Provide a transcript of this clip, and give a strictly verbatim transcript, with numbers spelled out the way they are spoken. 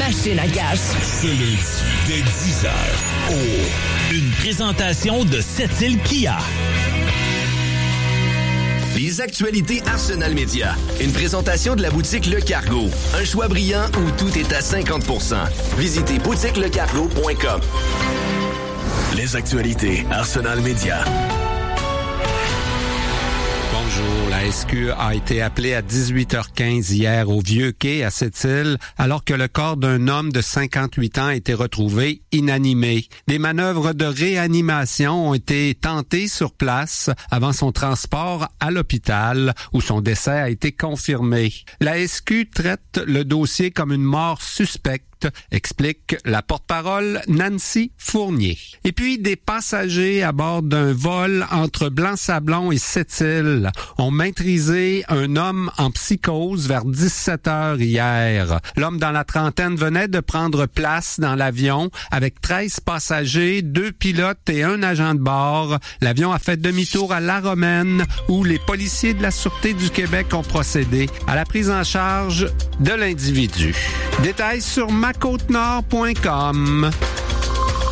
machine à cash. Ce lundi, dès dix heures, oh, une présentation de Sept-Îles Kia. Les actualités Arsenal Média. Une présentation de la boutique Le Cargo. Un choix brillant où tout est à cinquante pour cent. Visitez boutique le cargo point com. Les actualités Arsenal Média. Bonjour, la S Q a été appelée à dix-huit heures quinze hier au Vieux-Quai à Sept-Îles, alors que le corps d'un homme de cinquante-huit ans a été retrouvé inanimé. Des manœuvres de réanimation ont été tentées sur place avant son transport à l'hôpital, où son décès a été confirmé. La S Q traite le dossier comme une mort suspecte, explique la porte-parole Nancy Fournier. Et puis, des passagers à bord d'un vol entre Blanc-Sablon et Sept-Îles ont maîtrisé un homme en psychose vers dix-sept heures hier. L'homme dans la trentaine venait de prendre place dans l'avion avec treize passagers, deux pilotes et un agent de bord. L'avion a fait demi-tour à La Romaine, où les policiers de la Sûreté du Québec ont procédé à la prise en charge de l'individu. Détails sur ma côte nord point com.